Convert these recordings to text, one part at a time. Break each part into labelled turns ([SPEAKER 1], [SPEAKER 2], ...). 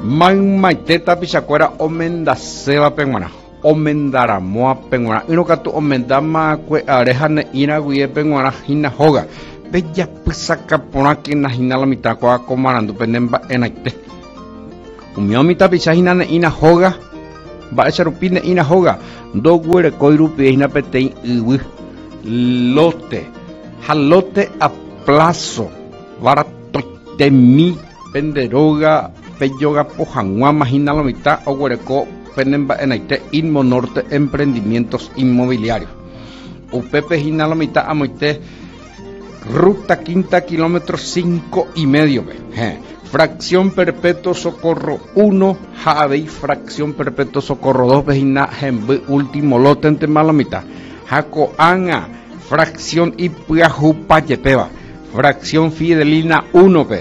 [SPEAKER 1] Maiteta pichacuera omenda seba penguana. Omendara moa penguana. Inokatu omendama kwe arejane ina guie penguana hina hoga. Bella pisaka ponaki na hina la mitad kwa comanando penemba enaite. Umiomi picha hina ina hoga. Ba echarupine ina hoga. Do guere koirupi hina petei iwi. Lote. Jalote a plazo. Barato de mi penderoga. Peyoga pojangua magina la mitad o guereco penemba enaite Inmo Norte Emprendimientos Inmobiliarios. Upepe gina la mitad amoite ruta quinta kilómetro 5,5. Fracción Perpetuo Socorro 1, Javei, Fracción Perpetuo Socorro 2, vejina Gembe, último lote en Temalamita. Jaco Anga, Fracción Ipiajupa Yepeba, Fracción Fidelina 1P.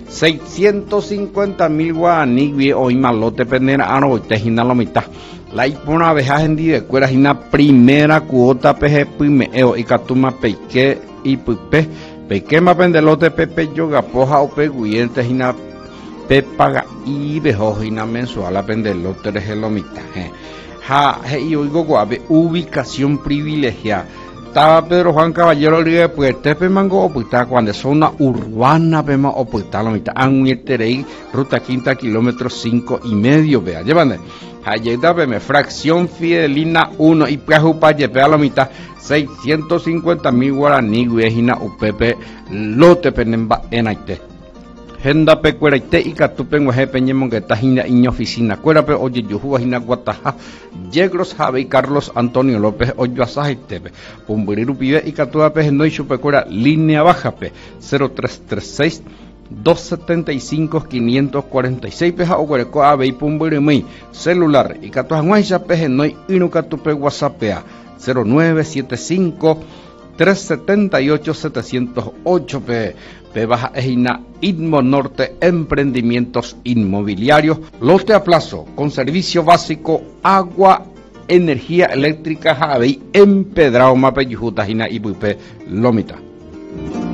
[SPEAKER 1] 650,000 guaraní hoy malote penera aro tejina la mitad. La ipona abeja en de cuera hina primera cuota peje primeo y catuma peque y pupe peque ma pendelote pepe yoga poja o peguyente hina pepaga y bejo hina mensual a pendelote de la mitad. Ja y oigo guave ubicación privilegiada. Estaba Pedro Juan Caballero Ligue pues tepe mango opuesta cuando es zona urbana pema opuesta la mitad anguieterei ruta quinta kilómetro 5,5 vea llévame ayeda peme fracción Fidelina 1 y Piajupa yepe a la mitad 650,000 guaraní guejina upepe lote penemba enaite Genda pe cueraite y catupen guaje peñemon que tajina iña oficina cuerape oye yujuba hina guataja Yegros Javi Carlos Antonio López Oyoasajetepe Pumburiru pibe y catuape no y chupecuera línea baja pe 0336 275 546 peja o cuereco ave y pumburimui celular y catuajuancha peje no y inucatupe whatsappea 0975 378 708 P baja ejina Inmo Norte Emprendimientos Inmobiliarios lote a plazo con servicio básico agua energía eléctrica Javi empedrado mape yujuta jina ibupe lomita.